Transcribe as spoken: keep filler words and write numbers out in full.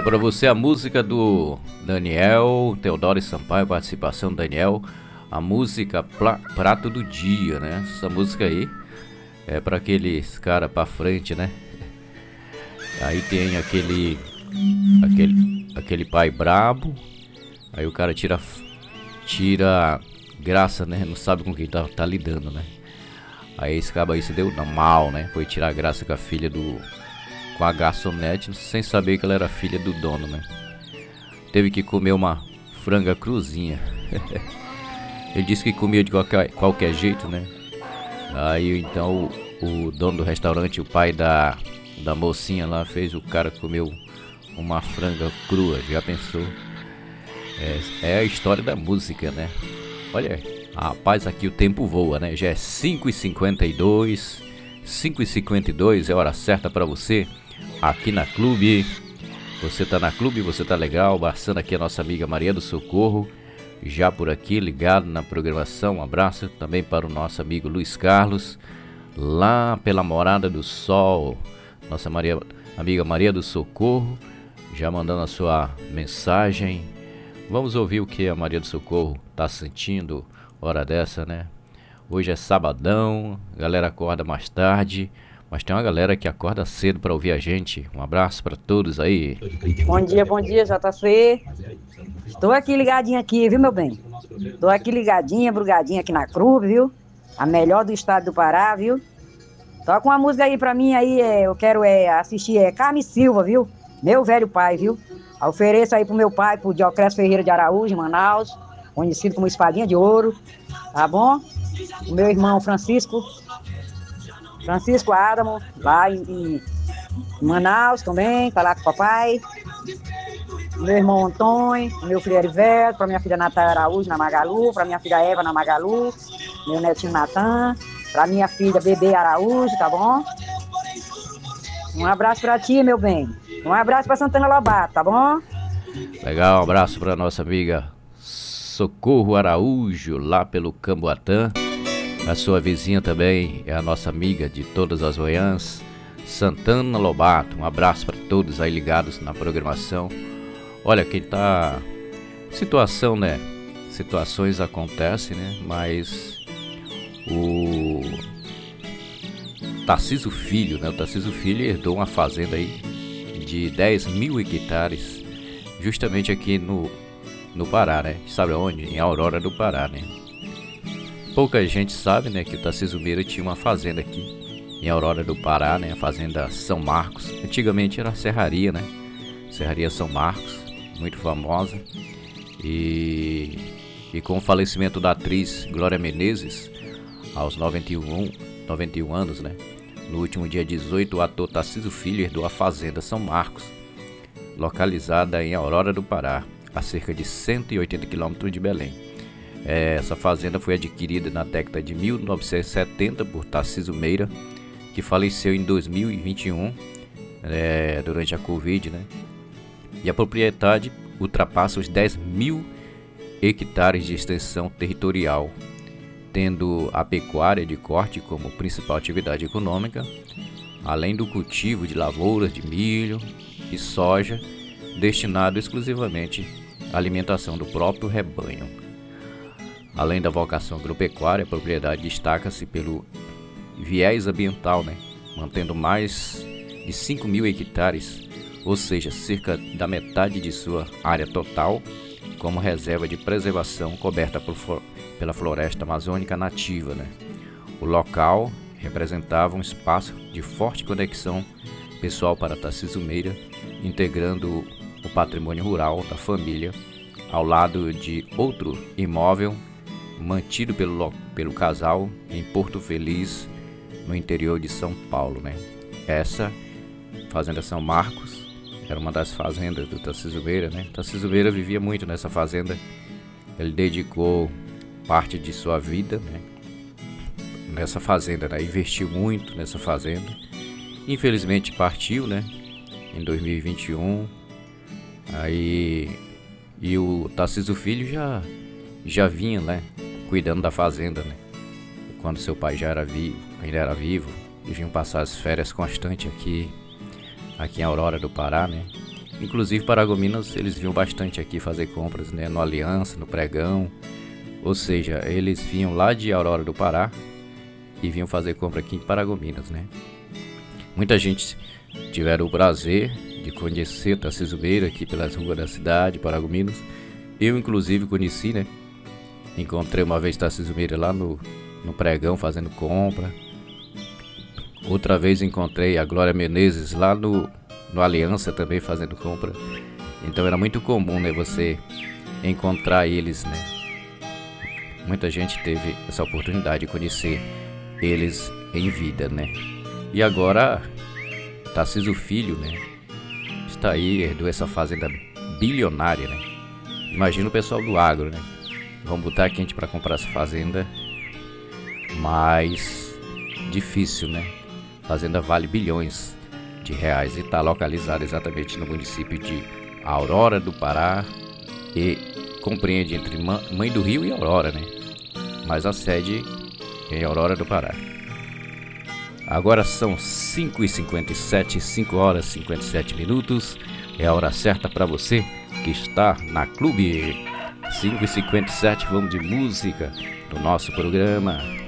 pra você a música do Daniel, Teodoro e Sampaio, participação do Daniel, a música Pla- Prato do Dia, né? Essa música aí é pra aqueles cara pra frente, né? Aí tem aquele, aquele, aquele pai brabo, aí o cara tira, tira graça, né? Não sabe com quem tá, tá lidando, né? Aí esse cabo aí se deu mal, né? Foi tirar graça com a filha do... com a garçonete, sem saber que ela era filha do dono, né? Teve que comer uma franga cruzinha. Ele disse que comia de qualquer, qualquer jeito, né? Aí então o, o dono do restaurante, o pai da, da mocinha lá, fez o cara comer uma franga crua. Já pensou? É, é a história da música, né? Olha, rapaz, aqui o tempo voa, né? Já é cinco e cinquenta e dois. cinco e cinquenta e dois é hora certa pra você. Aqui na Clube, você tá na Clube, você tá legal, abraçando aqui a nossa amiga Maria do Socorro, já por aqui, ligado na programação. Um abraço também para o nosso amigo Luiz Carlos, lá pela Morada do Sol, nossa Maria, amiga Maria do Socorro, já mandando a sua mensagem. Vamos ouvir o que a Maria do Socorro tá sentindo, hora dessa, né? Hoje é sabadão, a galera acorda mais tarde, mas tem uma galera que acorda cedo para ouvir a gente. Um abraço para todos aí. Bom dia, bom dia, J C. Estou aqui ligadinha aqui, viu, meu bem? Estou aqui ligadinha, brugadinha aqui na Clube, viu? A melhor do estado do Pará, viu? Toca uma música aí pra mim aí, é, eu quero é, assistir, é Carme Silva, viu? Meu velho pai, viu? Eu ofereço aí pro meu pai, pro Dioclésio Ferreira de Araújo, em Manaus, conhecido como Espadinha de Ouro, tá bom? O meu irmão Francisco, Francisco Adamo, lá em, em Manaus também, tá lá com o papai. Meu irmão Antônio, meu filho Heriberto, pra minha filha Natália Araújo na Magalu, pra minha filha Eva na Magalu, meu netinho Natan, pra minha filha Bebê Araújo, tá bom? Um abraço pra ti, meu bem. Um abraço pra Santana Lobato, tá bom? Legal, um abraço para nossa amiga Socorro Araújo, lá pelo Camboatã. A sua vizinha também é a nossa amiga de todas as manhãs, Santana Lobato. Um abraço para todos aí ligados na programação. Olha, quem tá... Situação, né? Situações acontecem, né? Mas o Tarcísio Filho, né? O Tarcísio Filho herdou uma fazenda aí de dez mil hectares, justamente aqui no, no Pará, né? Sabe onde? Em Aurora do Pará, né? Pouca gente sabe, né, que o Tarcísio Meira tinha uma fazenda aqui em Aurora do Pará, né, a fazenda São Marcos. Antigamente era a serraria, né, Serraria São Marcos, muito famosa. E, e com o falecimento da atriz Glória Menezes, aos noventa e um, noventa e um anos, né, no último dia dezoito, o ator Tarcísio Filho herdou a fazenda São Marcos, localizada em Aurora do Pará, a cerca de cento e oitenta quilômetros de Belém. Essa fazenda foi adquirida na década de mil novecentos e setenta por Tarcísio Meira, que faleceu em dois mil e vinte e um, é, durante a Covid, né? E a propriedade ultrapassa os dez mil hectares de extensão territorial, tendo a pecuária de corte como principal atividade econômica, além do cultivo de lavouras de milho e soja, destinado exclusivamente à alimentação do próprio rebanho. Além da vocação agropecuária, a propriedade destaca-se pelo viés ambiental, né? Mantendo mais de cinco mil hectares, ou seja, cerca da metade de sua área total, como reserva de preservação coberta por, pela floresta amazônica nativa, né? O local representava um espaço de forte conexão pessoal para Tarcísio Meira, integrando o patrimônio rural da família, ao lado de outro imóvel mantido pelo, pelo casal em Porto Feliz, no interior de São Paulo, né? Essa fazenda São Marcos era uma das fazendas do Tarcísio Meira, né? Tarcísio Meira vivia muito nessa fazenda. Ele dedicou parte de sua vida, né, nessa fazenda, né? Investiu muito nessa fazenda. Infelizmente partiu, né, em dois mil e vinte e um. Aí e o Tarcísio Filho já já vinha, né, cuidando da fazenda, né? Quando seu pai já era vivo, ainda era vivo, e vinham passar as férias constantes aqui, aqui em Aurora do Pará, né? Inclusive Paragominas, eles vinham bastante aqui fazer compras, né, no Aliança, no Pregão. Ou seja, eles vinham lá de Aurora do Pará e vinham fazer compra aqui em Paragominas, né? Muita gente tiveram o prazer de conhecer Tarcísio Meira aqui pelas ruas da cidade, Paragominas. Eu, inclusive, conheci, né? Encontrei uma vez Tarcísio Meira lá no, no Pregão fazendo compra. Outra vez encontrei a Glória Menezes lá no, no Aliança também fazendo compra. Então era muito comum, né, você encontrar eles, né? Muita gente teve essa oportunidade de conhecer eles em vida, né? E agora Tarcísio Filho, né, está aí, herdou essa fazenda bilionária, né? Imagina o pessoal do agro, né? Vão botar quente para comprar essa fazenda, mas difícil, né? A fazenda vale bilhões de reais e está localizada exatamente no município de Aurora do Pará e compreende entre Mãe do Rio e Aurora, né? Mas a sede é em Aurora do Pará. Agora são cinco e cinquenta e sete, cinco horas e cinquenta e sete minutos. É a hora certa para você que está na Clube. cinco e cinquenta e sete, vamos de música no nosso programa.